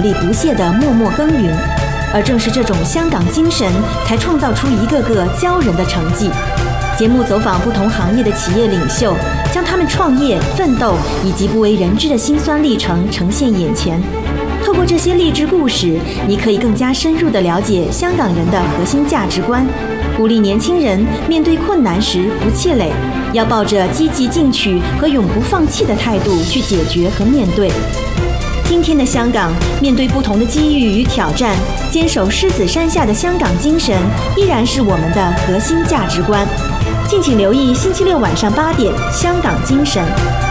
力不懈地默默耕耘。而正是这种香港精神，才创造出一个个骄人的成绩。节目走访不同行业的企业领袖，将他们创业、奋斗以及不为人知的辛酸历程呈现眼前。透过这些励志故事，你可以更加深入地了解香港人的核心价值观，鼓励年轻人面对困难时不气馁，要抱着积极进取和永不放弃的态度去解决和面对。今天的香港，面对不同的机遇与挑战，坚守狮子山下的香港精神依然是我们的核心价值观。敬请留意星期六晚上8点《香港精神》。